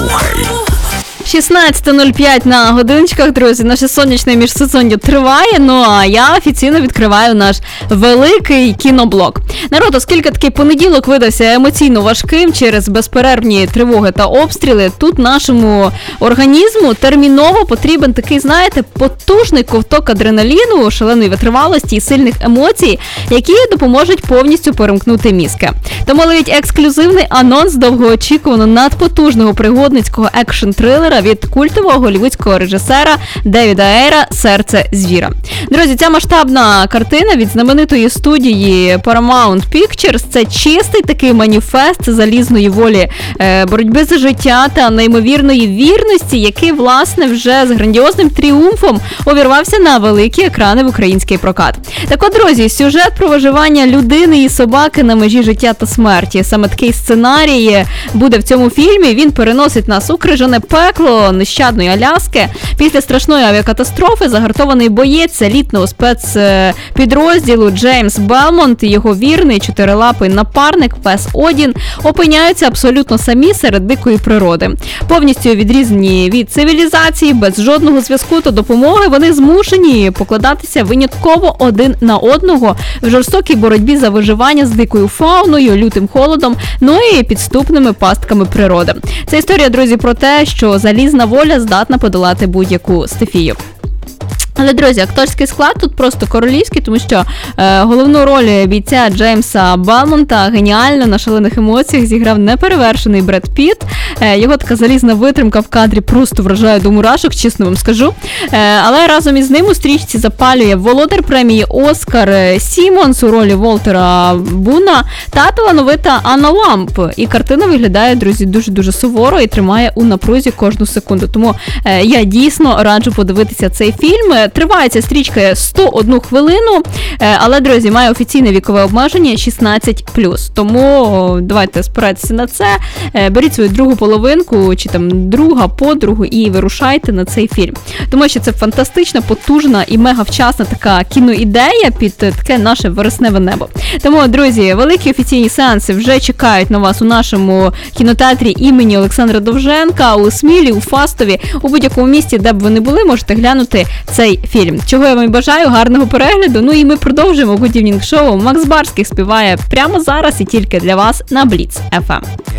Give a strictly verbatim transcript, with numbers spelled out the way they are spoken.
Слухай. шістнадцята нуль п'ять на годинчиках, друзі. Наше сонячне міжсезоння триває, ну а я офіційно відкриваю наш великий кіноблок. Народ, оскільки такий понеділок видався емоційно важким через безперервні тривоги та обстріли, тут нашому організму терміново потрібен такий, знаєте, потужний ковток адреналіну, шаленої витривалості і сильних емоцій, які допоможуть повністю перемкнути мізки. Тому ловіть ексклюзивний анонс довгоочікуваного надпотужного пригодницького екшн-трилера від культового голлівудського режисера Девіда Ейра «Серце звіра». Друзі, ця масштабна картина від знаменитої студії Paramount Pictures – це чистий такий маніфест залізної волі, боротьби за життя та неймовірної вірності, який, власне, вже з грандіозним тріумфом увірвався на великі екрани в український прокат. Так от, друзі, сюжет про виживання людини і собаки на межі життя та смерті. Саме такий сценарій буде в цьому фільмі. Він переносить нас у крижане пекло нещадної Аляски. Після страшної авіакатастрофи загартований боєць елітного спецпідрозділу Джеймс Белмонт і його вірний чотирилапий напарник пес Одін опиняються абсолютно самі серед дикої природи. Повністю відрізані від цивілізації, без жодного зв'язку та допомоги, вони змушені покладатися винятково один на одного в жорстокій боротьбі за виживання з дикою фауною, лютим холодом, ну і підступними пастками природи. Це історія, друзі, про те, що залізна воля здатна подолати будь-яку стихію. Але, друзі, акторський склад тут просто королівський, тому що е, головну роль бійця Джеймса Белмонта геніально на шалених емоціях зіграв неперевершений Бред Піт. Е, його така залізна витримка в кадрі просто вражає до мурашок, чесно вам скажу. Е, але разом із ним у стрічці запалює володар премії Оскар Сімонс у ролі Волтера Буна та талановита Анна Ламп. І картина виглядає, друзі, дуже-дуже суворо і тримає у напрузі кожну секунду. Тому е, я дійсно раджу подивитися цей фільм. Триває ця стрічка сто одну хвилину, але, друзі, має офіційне вікове обмеження шістнадцять плюс. Тому давайте спирайтеся на це, беріть свою другу половинку, чи там друга, подругу і вирушайте на цей фільм. Тому що це фантастична, потужна і мега вчасна така кіноідея під таке наше вересневе небо. Тому, друзі, великі офіційні сеанси вже чекають на вас у нашому кінотеатрі імені Олександра Довженка, у Смілі, у Фастові, у будь-якому місті, де б ви не були, можете глянути цей фільм. Чого я вам бажаю, гарного перегляду. Ну і ми продовжуємо Good Evening Show. Макс Барських співає прямо зараз і тільки для вас на Бліц еф ем.